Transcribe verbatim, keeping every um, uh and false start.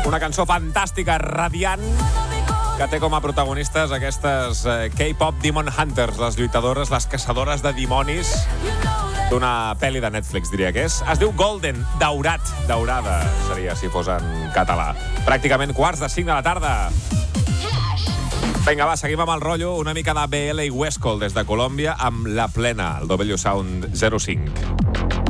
Una cançó fantàstica, radiant, que té com a protagonistes aquestes eh, K-pop Demon Hunters, les lluitadores, les caçadores de dimonis d'una pel·li de Netflix, diria que és. Es diu Golden, daurat, daurada, seria si fos en català. Pràcticament quarts de cinc de la tarda. Vinga, va, seguim amb el rotllo, una mica de B L i Westcol des de Colòmbia amb La Plena, el W Sound zero cinc.